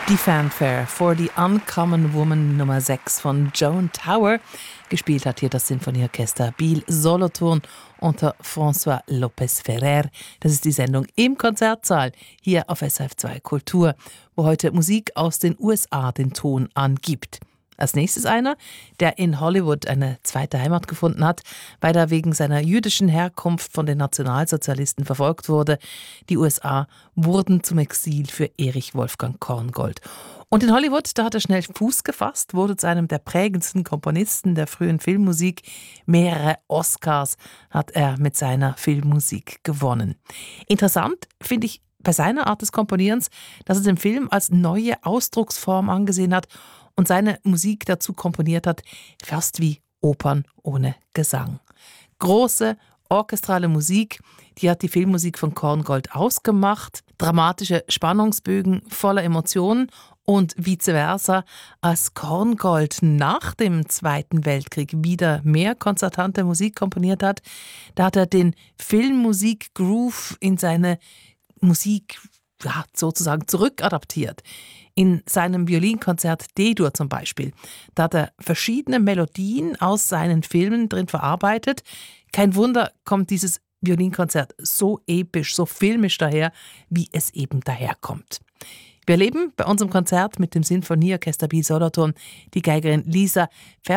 Die Fanfare for the Uncommon Woman Nummer 6 von Joan Tower. Gespielt hat hier das Sinfonieorchester Biel Solothurn unter François Lopez Ferrer. Das ist die Sendung im Konzertsaal hier auf SRF 2 Kultur, wo heute Musik aus den USA den Ton angibt. Als nächstes einer, der in Hollywood eine zweite Heimat gefunden hat, weil er wegen seiner jüdischen Herkunft von den Nationalsozialisten verfolgt wurde. Die USA wurden zum Exil für Erich Wolfgang Korngold. Und in Hollywood, da hat er schnell Fuß gefasst, wurde zu einem der prägendsten Komponisten der frühen Filmmusik. Mehrere Oscars hat er mit seiner Filmmusik gewonnen. Interessant finde ich bei seiner Art des Komponierens, dass er den Film als neue Ausdrucksform angesehen hat und seine Musik dazu komponiert hat, fast wie Opern ohne Gesang. Große orchestrale Musik, die hat die Filmmusik von Korngold ausgemacht. Dramatische Spannungsbögen voller Emotionen und vice versa. Als Korngold nach dem Zweiten Weltkrieg wieder mehr konzertante Musik komponiert hat, da hat er den Filmmusik-Groove in seine Musik sozusagen zurückadaptiert. In seinem Violinkonzert D-Dur zum Beispiel, da hat er verschiedene Melodien aus seinen Filmen drin verarbeitet. Kein Wunder, kommt dieses Violinkonzert so episch, so filmisch daher, wie es eben daherkommt. Wir erleben bei unserem Konzert mit dem Sinfonieorchester Biel Solothurn die Geigerin Lisa